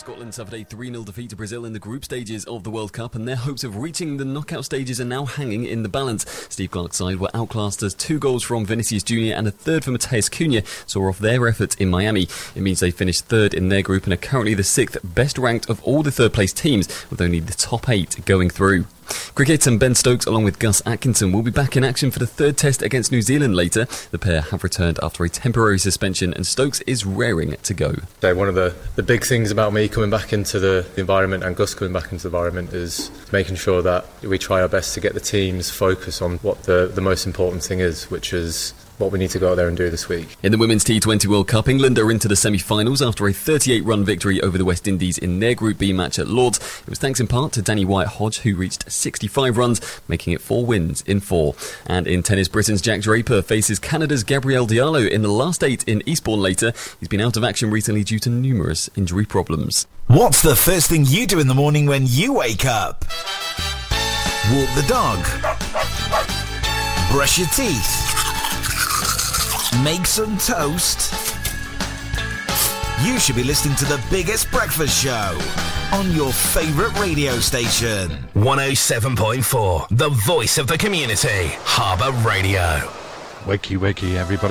Scotland suffered a 3-0 defeat to Brazil in the group stages of the World Cup, and their hopes of reaching the knockout stages are now hanging in the balance. Steve Clarke's side were outclassed as 2 goals from Vinicius Jr. and a third for Matheus Cunha saw off their efforts in Miami. It means they finished third in their group and are currently the 6th best ranked of all the third-place teams, with only the top 8 going through. Cricket, and Ben Stokes along with Gus Atkinson will be back in action for the third test against New Zealand later. The pair have returned after a temporary suspension and Stokes is raring to go. So one of the big things about me coming back into the environment and Gus coming back into the environment is making sure that we try our best to get the team's focus on what the most important thing is, which is what we need to go out there and do this week. In the Women's T20 World Cup, England are into the semi-finals after a 38-run victory over the West Indies in their Group B match at Lords. It was thanks in part to Danny White-Hodge, who reached 65 runs, making it 4 wins in 4. And in tennis, Britain's Jack Draper faces Canada's Gabriel Diallo in the last 8 in Eastbourne later. He's been out of action recently due to numerous injury problems. What's the first thing you do in the morning when you wake up? Walk the dog. Brush your teeth. Make some toast. You should be listening to the biggest breakfast show on your favourite radio station. 107.4, the voice of the community, Harbour Radio. Wakey, wakey, everybody.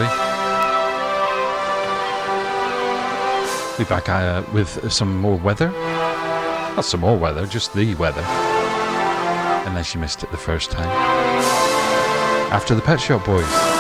We're back with some more weather. Not some more weather, just the weather. Unless you missed it the first time. After the Pet Shop Boys.